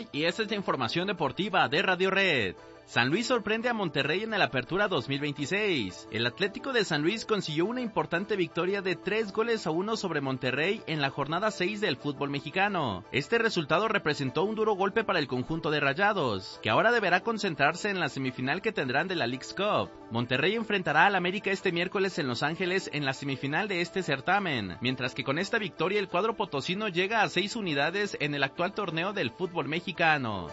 Y esta es la información deportiva de Radio Red. San Luis sorprende a Monterrey en el Apertura 2026. El Atlético de San Luis consiguió una importante victoria de 3-1 sobre Monterrey en la jornada 6 del fútbol mexicano. Este resultado representó un duro golpe para el conjunto de Rayados, que ahora deberá concentrarse en la semifinal que tendrán de la Leagues Cup. Monterrey enfrentará al América este miércoles en Los Ángeles en la semifinal de este certamen, mientras que con esta victoria el cuadro potosino llega a 6 unidades en el actual torneo del fútbol mexicano.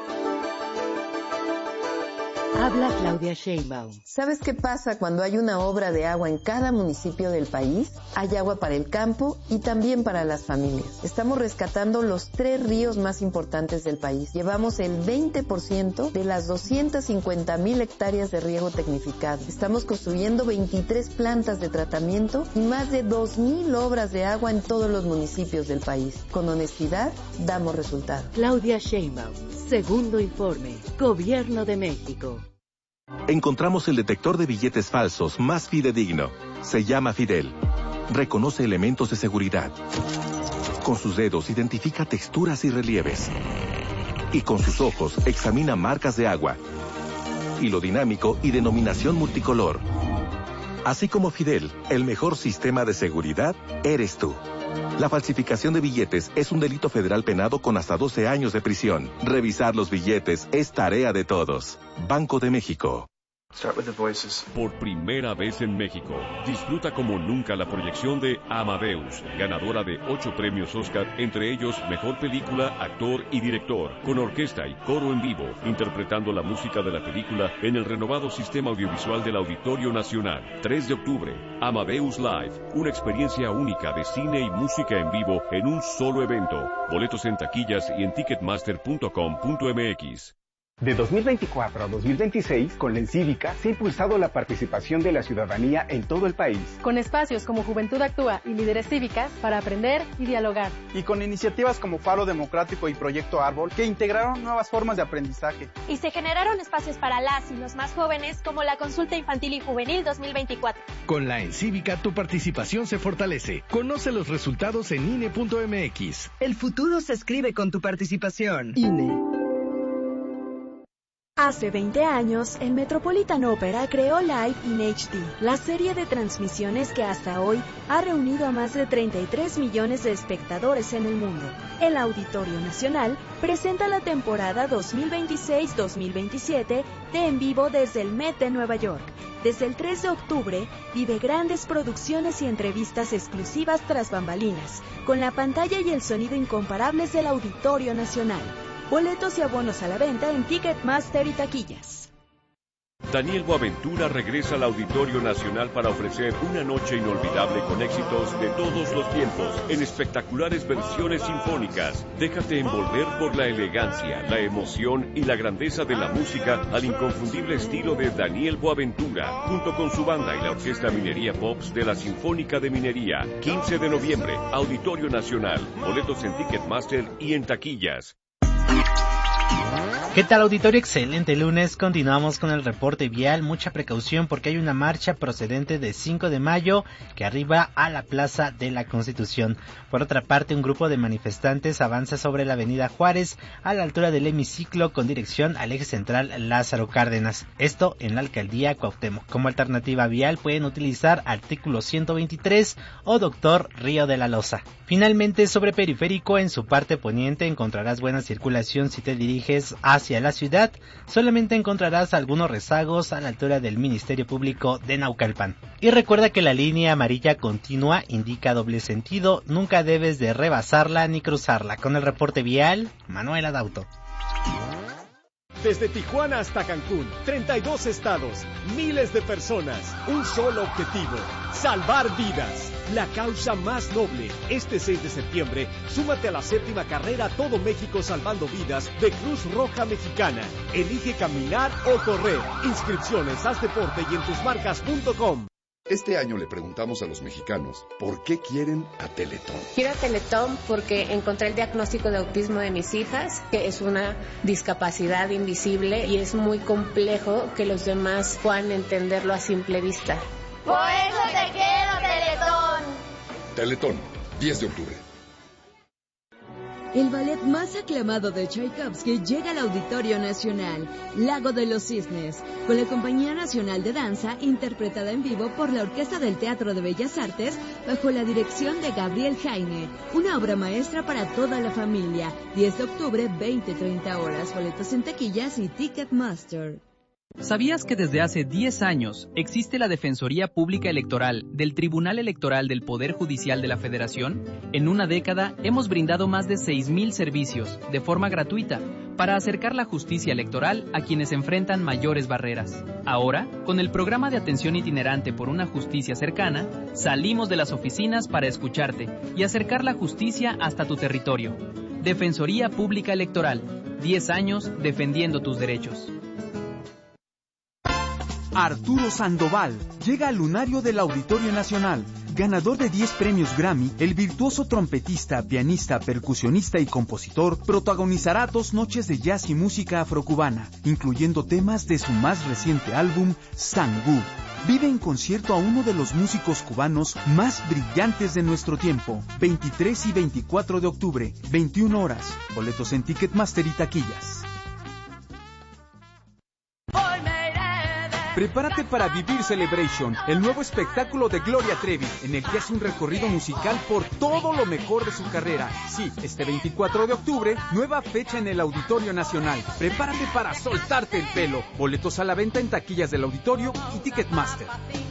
Habla Claudia Sheinbaum. ¿Sabes qué pasa cuando hay una obra de agua en cada municipio del país? Hay agua para el campo y también para las familias. Estamos rescatando los 3 ríos más importantes del país. Llevamos el 20% de las 250,000 hectáreas de riego tecnificado. Estamos construyendo 23 plantas de tratamiento y más de 2,000 obras de agua en todos los municipios del país. Con honestidad, damos resultados. Claudia Sheinbaum. Segundo informe. Gobierno de México. Encontramos el detector de billetes falsos más fidedigno. Se llama Fidel. Reconoce elementos de seguridad. Con sus dedos identifica texturas y relieves. Y con sus ojos examina marcas de agua. Hilo dinámico y denominación multicolor. Así como Fidel, el mejor sistema de seguridad eres tú. La falsificación de billetes es un delito federal penado con hasta 12 años de prisión. Revisar los billetes es tarea de todos. Banco de México. Por primera vez en México, disfruta como nunca la proyección de Amadeus, ganadora de 8 premios Oscar, entre ellos Mejor Película, Actor y Director, con orquesta y coro en vivo, interpretando la música de la película en el renovado sistema audiovisual del Auditorio Nacional. 3 de octubre, Amadeus Live, una experiencia única de cine y música en vivo en un solo evento. Boletos en taquillas y en ticketmaster.com.mx. De 2024 a 2026, con la Encívica se ha impulsado la participación de la ciudadanía en todo el país. Con espacios como Juventud Actúa y Líderes Cívicas para aprender y dialogar. Y con iniciativas como Faro Democrático y Proyecto Árbol, que integraron nuevas formas de aprendizaje. Y se generaron espacios para las y los más jóvenes, como la Consulta Infantil y Juvenil 2024. Con la Encívica tu participación se fortalece. Conoce los resultados en INE.mx. El futuro se escribe con tu participación. INE. Hace 20 años, el Metropolitan Opera creó Live in HD, la serie de transmisiones que hasta hoy ha reunido a más de 33 millones de espectadores en el mundo. El Auditorio Nacional presenta la temporada 2026-2027 de En Vivo desde el Met de Nueva York. Desde el 3 de octubre, vive grandes producciones y entrevistas exclusivas tras bambalinas, con la pantalla y el sonido incomparables del Auditorio Nacional. Boletos y abonos a la venta en Ticketmaster y taquillas. Daniel Boaventura regresa al Auditorio Nacional para ofrecer una noche inolvidable con éxitos de todos los tiempos, en espectaculares versiones sinfónicas. Déjate envolver por la elegancia, la emoción y la grandeza de la música al inconfundible estilo de Daniel Boaventura, junto con su banda y la Orquesta Minería Pops de la Sinfónica de Minería. 15 de noviembre, Auditorio Nacional. Boletos en Ticketmaster y en taquillas. ¿Qué tal, auditorio? Excelente lunes. Continuamos con el reporte vial. Mucha precaución porque hay una marcha procedente de 5 de mayo que arriba a la Plaza de la Constitución. Por otra parte, un grupo de manifestantes avanza sobre la avenida Juárez a la altura del hemiciclo con dirección al eje central Lázaro Cárdenas. Esto en la alcaldía Cuauhtémoc. Como alternativa vial pueden utilizar artículo 123 o Doctor Río de la Loza. Finalmente, sobre Periférico, en su parte poniente encontrarás buena circulación si te diriges hacia la ciudad. Solamente encontrarás algunos rezagos a la altura del Ministerio Público de Naucalpan. Y recuerda que la línea amarilla continua indica doble sentido, nunca debes de rebasarla ni cruzarla. Con el reporte vial, Manuel Adauto. Desde Tijuana hasta Cancún, 32 estados, miles de personas, un solo objetivo, salvar vidas. La causa más noble. Este 6 de septiembre, súmate a la 7ª carrera Todo México Salvando Vidas de Cruz Roja Mexicana. Elige caminar o correr. Inscripciones, haz deporte y en tusmarcas.com. Este año le preguntamos a los mexicanos por qué quieren a Teletón. Quiero a Teletón porque encontré el diagnóstico de autismo de mis hijas, que es una discapacidad invisible y es muy complejo que los demás puedan entenderlo a simple vista. Por eso te quiero, Teletón. Teletón, 10 de octubre. El ballet más aclamado de Tchaikovsky llega al Auditorio Nacional, Lago de los Cisnes, con la Compañía Nacional de Danza, interpretada en vivo por la Orquesta del Teatro de Bellas Artes, bajo la dirección de Gabriel Jaime. Una obra maestra para toda la familia. 10 de octubre, 20-30 horas. Boletos en taquillas y Ticketmaster. ¿Sabías que desde hace 10 años existe la Defensoría Pública Electoral del Tribunal Electoral del Poder Judicial de la Federación? En una década hemos brindado más de 6,000 servicios de forma gratuita para acercar la justicia electoral a quienes enfrentan mayores barreras. Ahora, con el programa de atención itinerante por una justicia cercana, salimos de las oficinas para escucharte y acercar la justicia hasta tu territorio. Defensoría Pública Electoral, 10 años defendiendo tus derechos. Arturo Sandoval llega al lunario del Auditorio Nacional. Ganador de 10 premios Grammy, el virtuoso trompetista, pianista, percusionista y compositor protagonizará 2 noches de jazz y música afrocubana, incluyendo temas de su más reciente álbum, Sangú. Vive en concierto a uno de los músicos cubanos más brillantes de nuestro tiempo. 23 y 24 de octubre, 21 horas. Boletos en Ticketmaster y taquillas. Prepárate para vivir Celebration, el nuevo espectáculo de Gloria Trevi, en el que hace un recorrido musical por todo lo mejor de su carrera. Sí, este 24 de octubre, nueva fecha en el Auditorio Nacional. Prepárate para soltarte el pelo. Boletos a la venta en taquillas del Auditorio y Ticketmaster.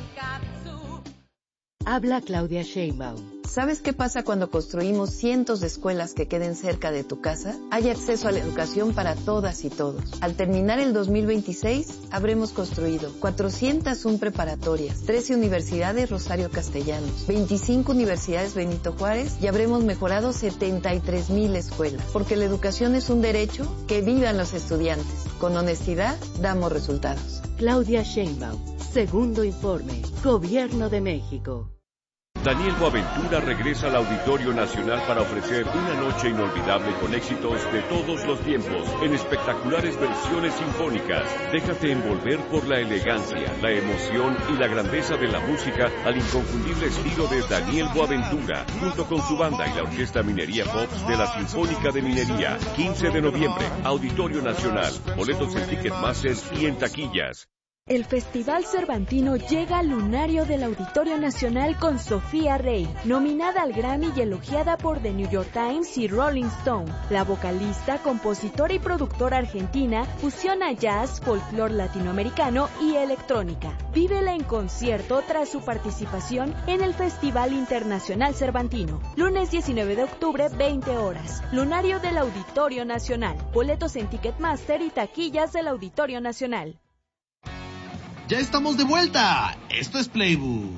Habla Claudia Sheinbaum. ¿Sabes qué pasa cuando construimos cientos de escuelas que queden cerca de tu casa? Hay acceso a la educación para todas y todos. Al terminar el 2026, habremos construido 401 preparatorias, 13 universidades Rosario Castellanos, 25 universidades Benito Juárez y habremos mejorado 73,000 escuelas. Porque la educación es un derecho, que vivan los estudiantes. Con honestidad, damos resultados. Claudia Sheinbaum. Segundo informe. Gobierno de México. Daniel Boaventura regresa al Auditorio Nacional para ofrecer una noche inolvidable con éxitos de todos los tiempos, en espectaculares versiones sinfónicas. Déjate envolver por la elegancia, la emoción y la grandeza de la música al inconfundible estilo de Daniel Boaventura, junto con su banda y la Orquesta Minería Pops de la Sinfónica de Minería. 15 de noviembre, Auditorio Nacional. Boletos en Ticketmaster y en taquillas. El Festival Cervantino llega al lunario del Auditorio Nacional con Sofía Rey, nominada al Grammy y elogiada por The New York Times y Rolling Stone. La vocalista, compositora y productora argentina fusiona jazz, folclore latinoamericano y electrónica. Vívela en concierto tras su participación en el Festival Internacional Cervantino. Lunes 19 de octubre, 20 horas. Lunario del Auditorio Nacional. Boletos en Ticketmaster y taquillas del Auditorio Nacional. ¡Ya estamos de vuelta! Esto es Playbook.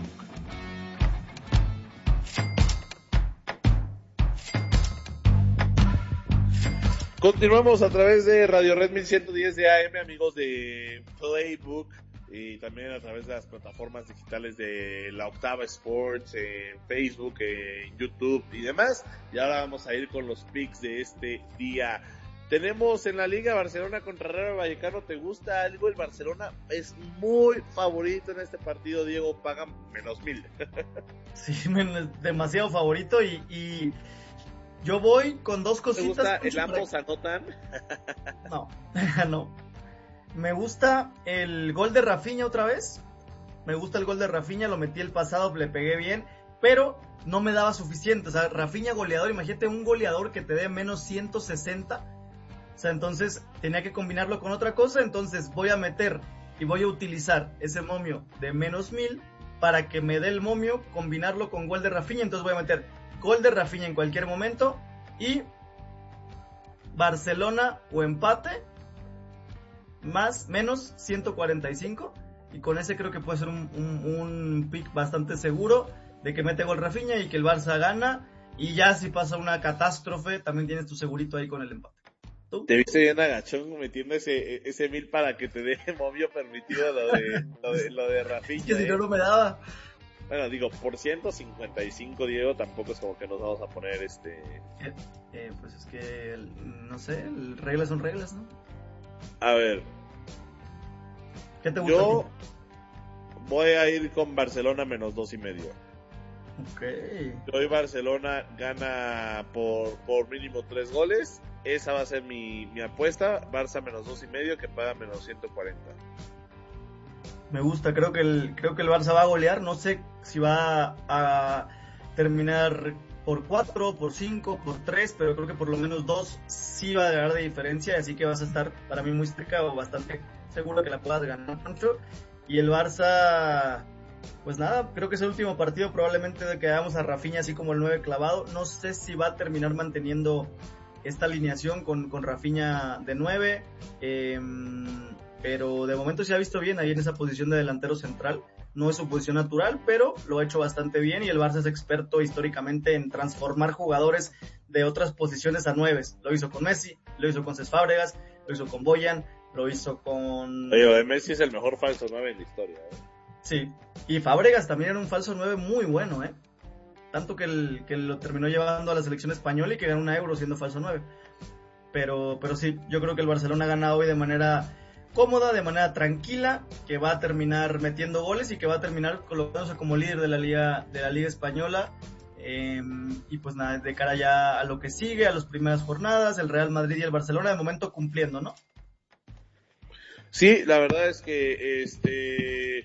Continuamos a través de Radio Red 1110 de AM, amigos de Playbook, y también a través de las plataformas digitales de La Octava Sports, en Facebook, en YouTube y demás. Y ahora vamos a ir con los picks de este día. Tenemos en la Liga Barcelona contra Rayo Vallecano. ¿Te gusta algo? El Barcelona es muy favorito en este partido, Diego. Pagan -1000. Sí, demasiado favorito y yo voy con dos cositas. ¿Te gusta el ambos anotan? No, no. Me gusta el gol de Rafinha otra vez. Me gusta el gol de Rafinha, lo metí el pasado, le pegué bien, pero no me daba suficiente. O sea, Rafinha goleador, imagínate un goleador que te dé -160. O sea, entonces tenía que combinarlo con otra cosa, entonces voy a meter y voy a utilizar ese momio de -1000 para que me dé el momio, combinarlo con gol de Rafinha, entonces voy a meter gol de Rafinha en cualquier momento y Barcelona o empate menos 145, y con ese creo que puede ser un pick bastante seguro de que mete gol Rafinha y que el Barça gana, y ya si pasa una catástrofe también tienes tu segurito ahí con el empate. ¿Tú? Te viste bien agachón metiendo ese 1000 para que te dé momio permitido lo de Rafinha. Que si no me daba. Bueno, digo, por 155, Diego, tampoco es como que nos vamos a poner pues es que, no sé, reglas son reglas, ¿no? A ver. ¿Qué te gusta? Yo voy a ir con Barcelona -2.5. Okay. Hoy Barcelona gana por mínimo 3 goles. Esa va a ser mi apuesta. Barça menos 2.5, que paga menos 140. Me gusta, creo que el Barça va a golear. No sé si va a terminar por 4, por 5, por 3, pero creo que por lo menos 2 sí va a ganar de diferencia, así que vas a estar para mí muy cerca o bastante seguro que la puedas ganar, Pancho. Y el Barça, pues nada, creo que es el último partido probablemente de que hagamos a Rafinha así como el 9 clavado. No sé si va a terminar manteniendo esta alineación con Rafinha de 9, pero de momento se ha visto bien ahí en esa posición de delantero central. No es su posición natural, pero lo ha hecho bastante bien, y el Barça es experto históricamente en transformar jugadores de otras posiciones a 9. Lo hizo con Messi, lo hizo con Cesc Fábregas, lo hizo con Boyan, lo hizo con... Oye, Messi es el mejor falso 9 en la historia. Sí, y Fábregas también era un falso 9 muy bueno, tanto que lo terminó llevando a la selección española y que ganó una Euro siendo falso 9. Pero sí, yo creo que el Barcelona ha ganado hoy de manera cómoda, de manera tranquila, que va a terminar metiendo goles y que va a terminar colocándose como líder de la Liga Española. Y pues nada, de cara ya a lo que sigue, a las primeras jornadas, el Real Madrid y el Barcelona de momento cumpliendo, ¿no? Sí, la verdad es que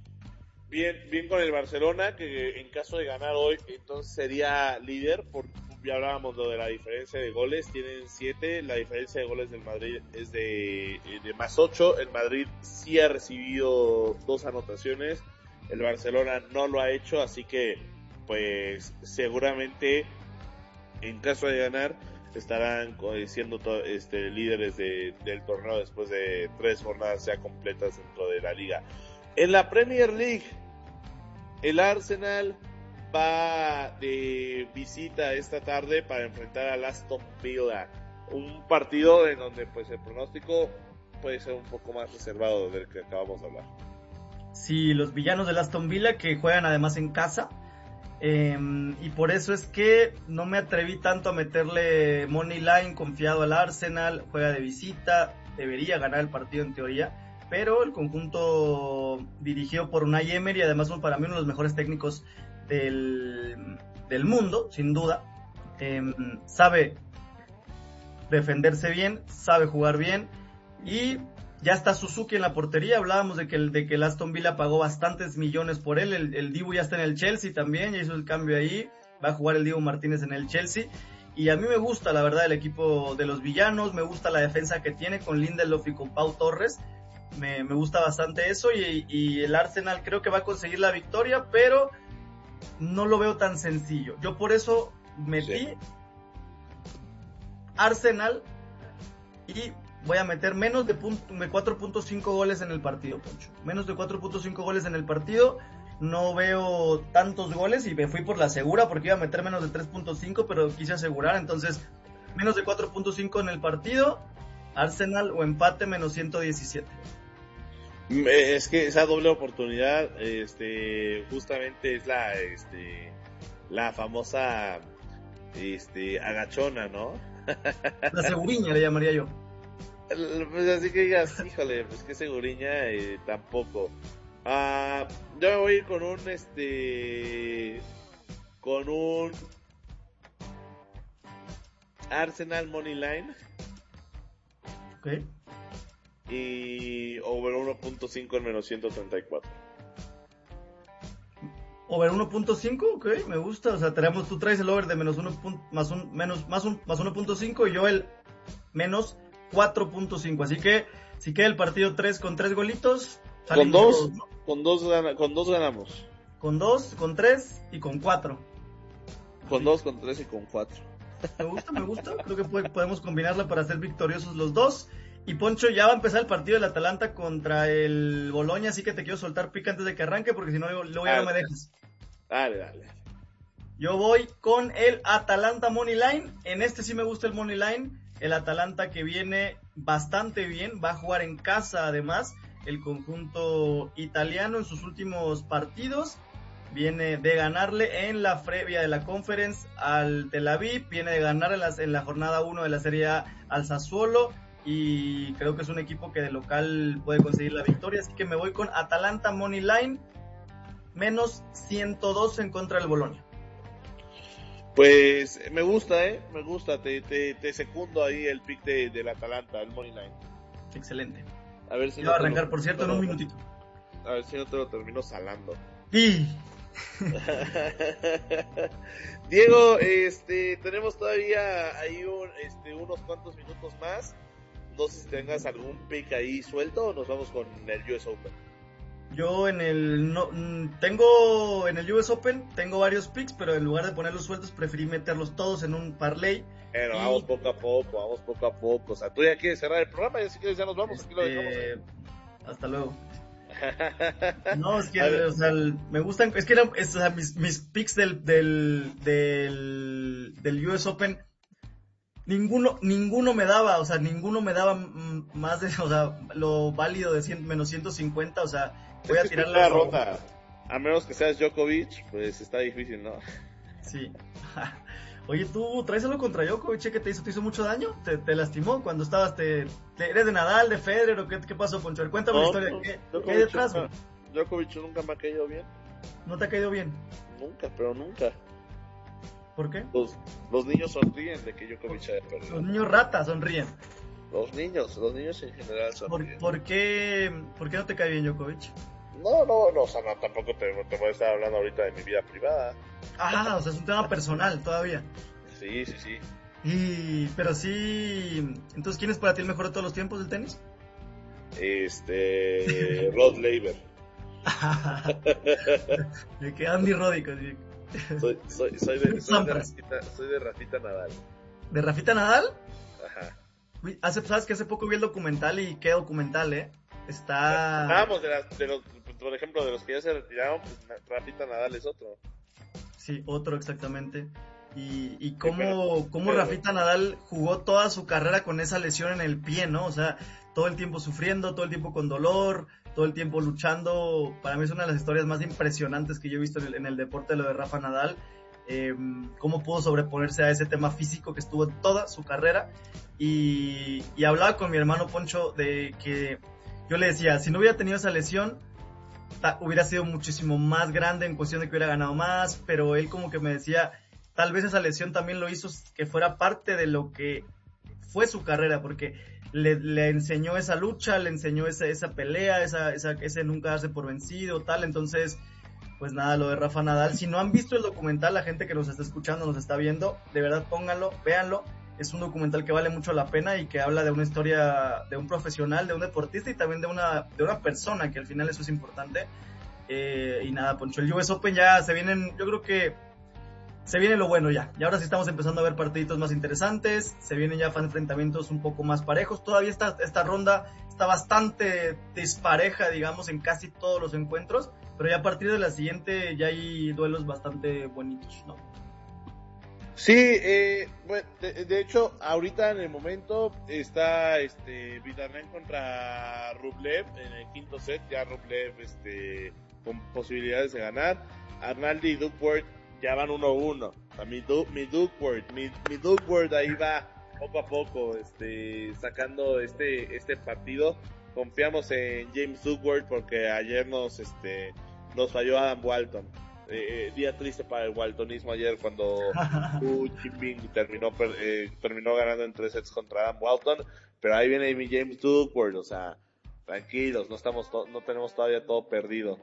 bien con el Barcelona, que en caso de ganar hoy entonces sería líder, porque ya hablábamos de la diferencia de goles, tienen 7, la diferencia de goles del Madrid es de más 8, el Madrid sí ha recibido 2 anotaciones, el Barcelona no lo ha hecho, así que pues seguramente en caso de ganar estarán siendo líderes del torneo después de 3 jornadas ya completas dentro de la liga. En la Premier League, el Arsenal va de visita esta tarde para enfrentar al Aston Villa, un partido en donde pues el pronóstico puede ser un poco más reservado del que acabamos de hablar. Sí, los villanos del Aston Villa, que juegan además en casa, y por eso es que no me atreví tanto a meterle money line confiado al Arsenal. Juega de visita, debería ganar el partido en teoría, pero el conjunto dirigido por Unai Emery, además para mí uno de los mejores técnicos del mundo, sin duda, sabe defenderse bien, sabe jugar bien, y ya está Suzuki en la portería. Hablábamos de que el Aston Villa pagó bastantes millones por él. El Dibu ya está en el Chelsea también, ya hizo el cambio ahí, va a jugar el Dibu Martínez en el Chelsea, y a mí me gusta la verdad el equipo de los villanos, me gusta la defensa que tiene con Lindelof y con Pau Torres. Me gusta bastante eso, y el Arsenal creo que va a conseguir la victoria, pero no lo veo tan sencillo. Yo por eso metí Arsenal y voy a meter menos de 4.5 goles en el partido, Poncho. Menos de 4.5 goles en el partido. No veo tantos goles y me fui por la segura porque iba a meter menos de 3.5, pero quise asegurar. Entonces, menos de 4.5 en el partido, Arsenal o empate menos 117. Es que esa doble oportunidad, justamente es la famosa, agachona, ¿no? La seguriña le llamaría yo. Pues así que digas, híjole, pues que seguriña, tampoco. Yo me voy a ir con un Arsenal Money Line. Ok. Y over 1.5 en menos 134. Over 1.5, ok, me gusta. O sea, tú traes el over de menos 1.5 y yo el menos 4.5. Así que si queda el partido 3 con 3 golitos, con dos ganamos. Con 2, con 3 y con 4. Con 2, con 3 y con 4. Me gusta. Creo que podemos combinarla para ser victoriosos los dos. Y Poncho, ya va a empezar el partido del Atalanta contra el Bologna, así que te quiero soltar pica antes de que arranque, porque si no, luego ya no me dejas. Dale. Yo voy con el Atalanta Money Line. En este sí me gusta el Money Line. El Atalanta, que viene bastante bien, va a jugar en casa además. El conjunto italiano en sus últimos partidos viene de ganarle en la previa de la Conference al Tel Aviv, viene de ganar en la jornada 1 de la Serie A al Sassuolo, y creo que es un equipo que de local puede conseguir la victoria, así que me voy con Atalanta Money Line menos 102 en contra del Bolonia. Pues me gusta, te secundo ahí el pick del Atalanta, el money line. Excelente. A ver si va a arrancar, por cierto, en un minutito. A ver si no te lo termino salando. ¡Y! Diego, tenemos todavía ahí unos cuantos minutos más. No sé si tengas algún pick ahí suelto o nos vamos con el US Open. Yo en el US Open tengo varios picks, pero en lugar de ponerlos sueltos preferí meterlos todos en un parlay. Pero vamos poco a poco. O sea, tú ya quieres cerrar el programa, y si quieres ya nos vamos, aquí lo dejamos. Hasta luego. No, es que, o sea, me gustan, es que eran, o sea, mis picks del US Open, ninguno me daba, o sea, más de, o sea, lo válido de menos 150, o sea, voy a tirar la ronda. A menos que seas Djokovic, pues está difícil, ¿no? Sí. Oye, ¿tú traes algo contra Djokovic que te hizo mucho daño? ¿Te lastimó cuando estabas, eres de Nadal, de Federer o qué pasó, Poncho? Cuéntame la historia, ¿qué hay detrás? Djokovic nunca me ha caído bien. ¿No te ha caído bien? Nunca, pero nunca. ¿Por qué? Los niños sonríen de que Djokovic haya perdido. Los niños ratas sonríen. Los niños en general sonríen. ¿Por qué no te cae bien Djokovic? No, o sea, no, tampoco te voy a estar hablando ahorita de mi vida privada. Ah, o sea, es un tema personal todavía. Sí. Pero sí, entonces, ¿quién es para ti el mejor de todos los tiempos del tenis? Rod Laver. De que Andy Roddick. Soy de Rafita Nadal. ¿De Rafita Nadal? Ajá. ¿Sabes que hace poco vi el documental y qué documental, Está... Vamos, por ejemplo, de los que ya se retiraron, pues Rafita Nadal es otro. Sí, otro exactamente. Y cómo Rafita Nadal jugó toda su carrera con esa lesión en el pie, ¿no? O sea, todo el tiempo sufriendo, todo el tiempo con dolor, todo el tiempo luchando. Para mí es una de las historias más impresionantes que yo he visto en el deporte, lo de Rafa Nadal. Cómo pudo sobreponerse a ese tema físico que estuvo toda su carrera. Y hablaba con mi hermano Poncho de que yo le decía, si no hubiera tenido esa lesión, hubiera sido muchísimo más grande en cuestión de que hubiera ganado más, pero él como que me decía, tal vez esa lesión también lo hizo que fuera parte de lo que fue su carrera, porque le enseñó esa lucha, le enseñó esa pelea, ese nunca darse por vencido, tal. Entonces, pues nada, lo de Rafa Nadal. Si no han visto el documental, la gente que nos está escuchando, nos está viendo, de verdad pónganlo, véanlo. Es un documental que vale mucho la pena y que habla de una historia de un profesional, de un deportista y también de una persona, que al final eso es importante. Y nada, Poncho, el US Open ya se vienen, yo creo que se viene lo bueno ya. Y ahora sí estamos empezando a ver partiditos más interesantes, se vienen ya enfrentamientos un poco más parejos. Todavía esta ronda está bastante despareja, digamos, en casi todos los encuentros, pero ya a partir de la siguiente ya hay duelos bastante bonitos, ¿no? Sí, bueno, de hecho, ahorita en el momento está Vidarren contra Rublev en el quinto set, ya Rublev con posibilidades de ganar. Arnaldi y Duckworth ya van 1-1. O sea, mi Duckworth ahí va poco a poco sacando este partido. Confiamos en James Duckworth porque ayer nos falló Adam Walton. Día triste para el waltonismo ayer cuando Hu Jinping terminó ganando en 3 sets contra Adam Walton, pero ahí viene mi James Duckworth, o sea, tranquilos, no tenemos todavía todo perdido.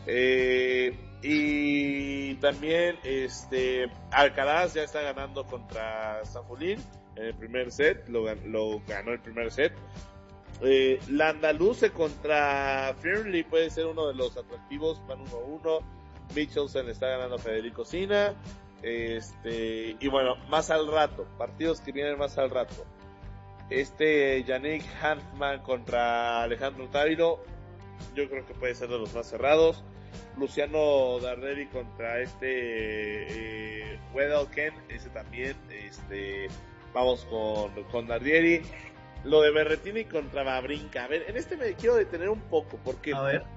Y también Alcaraz ya está ganando contra Safulin en el primer set, lo ganó el primer set. Landaluce contra Fearnley puede ser uno de los atractivos, van 1-1. Michelson está ganando a Federico Sina. Y bueno, más al rato, partidos que vienen más al rato. Yannick Hanfmann contra Alejandro Távilo, yo creo que puede ser de los más cerrados. Luciano Dardelli contra Wedelken, ese también, vamos con Dardelli. Lo de Berrettini contra Wawrinka, a ver, en me quiero detener un poco, porque a ver,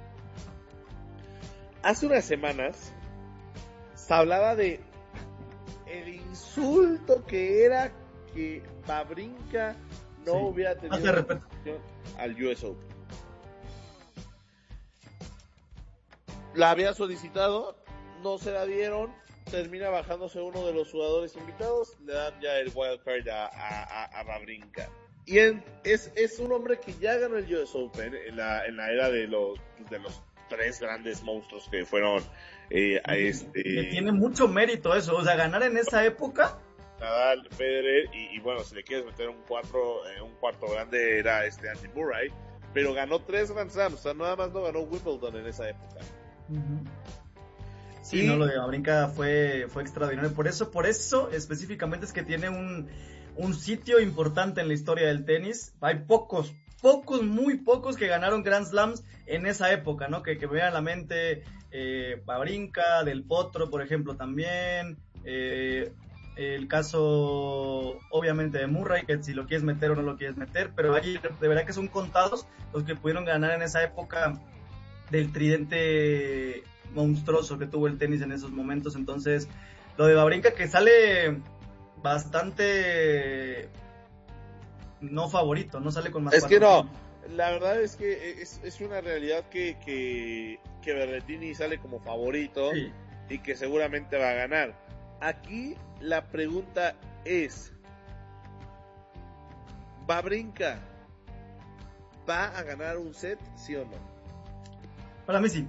hace unas semanas se hablaba de el insulto que era que Wawrinka no hubiera tenido al US Open. la había solicitado, no se la dieron, termina bajándose uno de los jugadores invitados, le dan ya el wildcard a Wawrinka. Y es un hombre que ya ganó el US Open en la era de los tres grandes monstruos que fueron que tiene mucho mérito eso, o sea, ganar en esa época. Nadal, Federer y bueno, si le quieres meter un cuarto grande era Andy Murray, pero ganó 3 Grand Slams, o sea, nada más no ganó Wimbledon en esa época. Sí, no, lo de Wawrinka fue extraordinario, por eso específicamente es que tiene un sitio importante en la historia del tenis. Hay muy pocos que ganaron Grand Slams en esa época, ¿no? Que me viene a la mente Wawrinka, Del Potro, por ejemplo, también, el caso obviamente de Murray, que si lo quieres meter o no lo quieres meter, pero ahí de verdad que son contados los que pudieron ganar en esa época del tridente monstruoso que tuvo el tenis en esos momentos. Entonces, lo de Wawrinka, que sale bastante no favorito, no sale con más. Es que no, la verdad es que es una realidad que Berrettini sale como favorito, sí, y que seguramente va a ganar. Aquí la pregunta es, ¿Wawrinka va a ganar un set, sí o no? Para mí sí.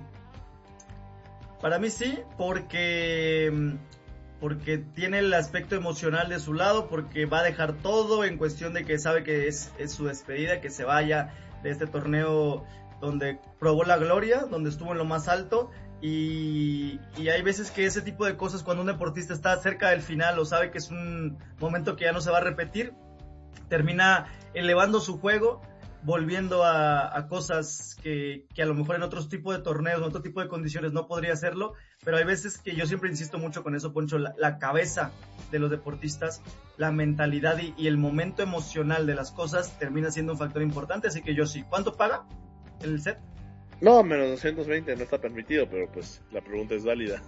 Para mí sí, porque tiene el aspecto emocional de su lado, porque va a dejar todo en cuestión de que sabe que es su despedida, que se vaya de este torneo donde probó la gloria, donde estuvo en lo más alto, y hay veces que ese tipo de cosas, cuando un deportista está cerca del final o sabe que es un momento que ya no se va a repetir, termina elevando su juego, volviendo a cosas que a lo mejor en otros tipos de torneos, en otro tipo de condiciones no podría hacerlo, pero hay veces que yo siempre insisto mucho con eso, Poncho, la cabeza de los deportistas, la mentalidad y el momento emocional de las cosas termina siendo un factor importante, así que yo sí. ¿Cuánto paga el set? No, menos 220, no está permitido, pero pues la pregunta es válida.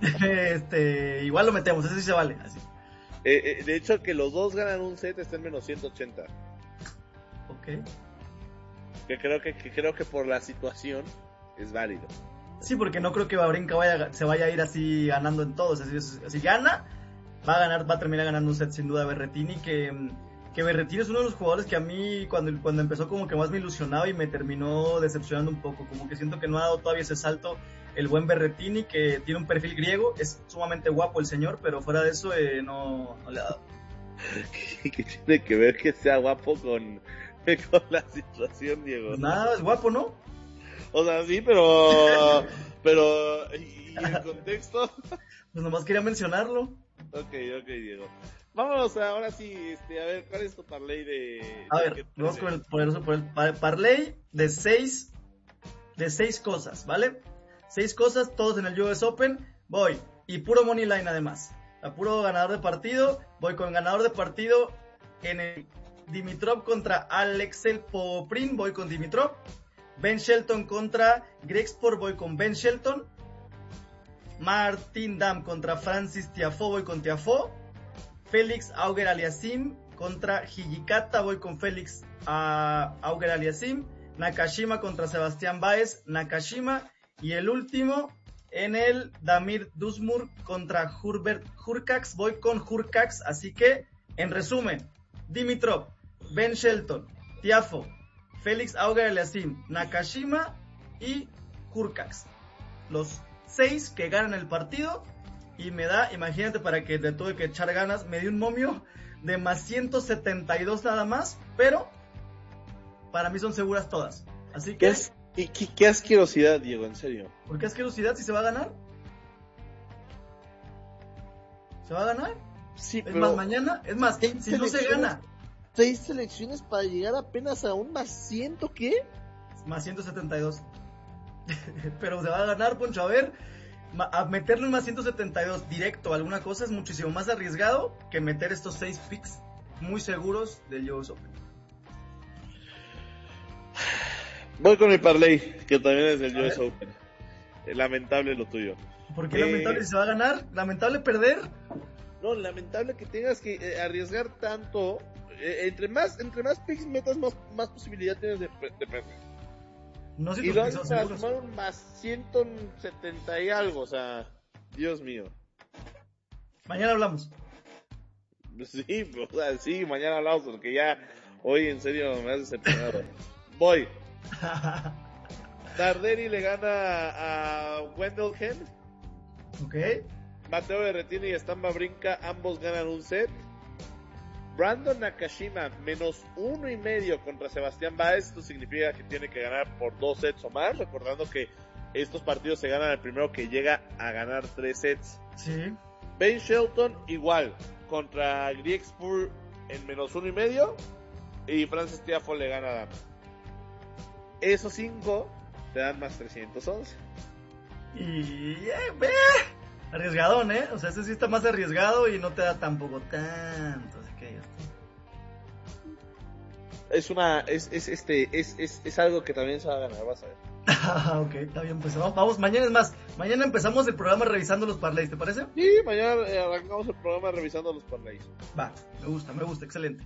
Igual lo metemos, ese sí se vale, así. De hecho, que los dos ganan un set está en menos 180. Ok. Que creo que por la situación es válido. Sí, porque no creo que Wawrinka se vaya a ir así ganando en todos. Si gana, va a terminar ganando un set sin duda Berrettini, que Berrettini es uno de los jugadores que a mí cuando empezó como que más me ilusionaba y me terminó decepcionando un poco, como que siento que no ha dado todavía ese salto el buen Berrettini, que tiene un perfil griego, es sumamente guapo el señor, pero fuera de eso no le ha dado. ¿Qué tiene que ver que sea guapo con la situación, Diego? Pues nada, es guapo, ¿no? O sea, sí, pero ¿y el contexto? Pues nomás quería mencionarlo. Ok, Diego. Vámonos ahora sí, a ver, ¿cuál es tu parlay de... A ver, vamos por el parlay de 6 cosas, ¿vale? 6 cosas, todos en el US Open, voy, y puro money line además. A puro ganador de partido, voy con ganador de partido en el Dimitrov contra Alexei Poprin, voy con Dimitrov. Ben Shelton contra Grexport, voy con Ben Shelton. Martin Dam contra Francis Tiafoe, voy con Tiafoe. Félix Auger-Aliassime contra Hijikata, voy con Félix Auger-Aliassime. Nakashima contra Sebastián Báez, Nakashima. Y el último, en el Damir Dusmur contra Hubert Hurkacz, voy con Hurkacz. Así que, en resumen, Dimitrov, Ben Shelton, Tiafoe, Félix Auger-Aliassime, Nakashima y Hurkacz. Los 6 que ganan el partido. Y me da, imagínate, para que te tuve que echar ganas, me dio un momio de más 172 nada más, pero para mí son seguras todas. Así que... ¿Qué asquerosidad, Diego? En serio. ¿Por qué asquerosidad si se va a ganar? ¿Se va a ganar? Sí, es más, mañana, es más, si no se gana. 6 selecciones para llegar apenas a un más 100, ¿qué? Más 172. Pero se va a ganar, Poncho, a ver... A meterle un más 172 directo a alguna cosa es muchísimo más arriesgado que meter estos 6 picks muy seguros del US Open. Voy con mi parlay, que también es del US Open. Lamentable lo tuyo. ¿Por qué lamentable si se va a ganar? ¿Lamentable perder? No, lamentable que tengas que arriesgar tanto. Entre más picks metas, más posibilidad tienes de perder. No sé y luego sumaron más 170 y algo, o sea, Dios mío. Mañana hablamos. Sí, o sea, sí, mañana hablamos porque ya hoy en serio me has decepcionado. Voy. Tardelli le gana a Wendelken. Ok. Mateo Berrettini y Stan Brinca, ambos ganan un set. Brandon Nakashima, menos 1.5 contra Sebastián Báez. Esto significa que tiene que ganar por 2 sets o más. Recordando que estos partidos se ganan el primero que llega a ganar 3 sets. Sí. Ben Shelton, igual, contra Griegspur en menos 1.5. Y Frances Tiafoe le gana a Dama. Esos 5 te dan más 311. Y arriesgadón, o sea, ese sí está más arriesgado y no te da tampoco tanto, así que es algo que también se va a ganar, vas a ver. Ok, está bien, pues vamos, mañana empezamos el programa revisando los parlays, ¿te parece? Sí, mañana arrancamos el programa revisando los parlays. Va, me gusta, excelente.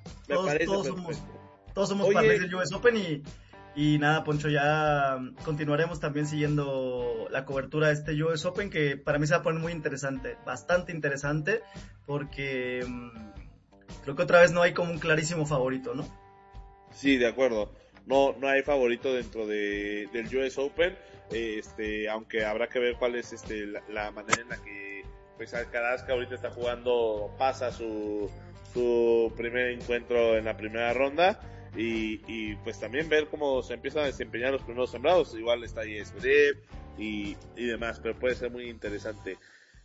Todos somos parlays del US Open y nada, Poncho, ya continuaremos también siguiendo la cobertura de este US Open, que para mí se va a poner muy interesante, bastante interesante, porque creo que otra vez no hay como un clarísimo favorito, ¿no? Sí, de acuerdo. No hay favorito dentro del US Open, aunque habrá que ver cuál es la manera en la que pues Alcaraz, que ahorita está jugando, pasa su primer encuentro en la primera ronda. Y pues también ver cómo se empiezan a desempeñar los primeros sembrados. Igual está ahí Zverev y demás, pero puede ser muy interesante.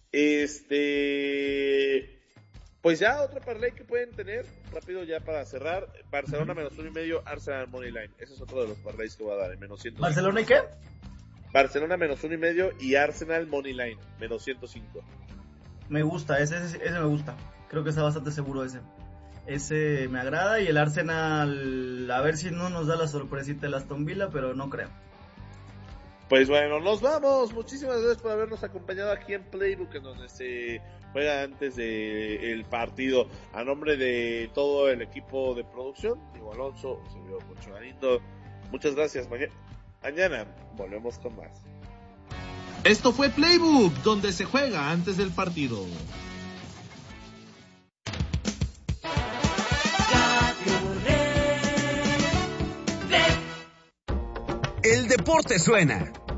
Pues ya otro parlay que pueden tener, rápido ya para cerrar, Barcelona menos 1.5, Arsenal Moneyline. Ese es otro de los parlays que voy a dar, en menos 105. ¿Barcelona y qué? Barcelona menos 1.5 y Arsenal Moneyline, menos 105. Me gusta, ese me gusta. Creo que está bastante seguro ese. Ese me agrada, y el Arsenal, a ver si no nos da la sorpresita el Aston Villa, pero no creo. Pues bueno, nos vamos. Muchísimas gracias por habernos acompañado aquí en Playbook, en donde se juega antes del partido. A nombre de todo el equipo de producción, Diego Alonso, servidor Poncho Galindo, muchas gracias. Mañana volvemos con más. Esto fue Playbook, donde se juega antes del partido. El deporte suena.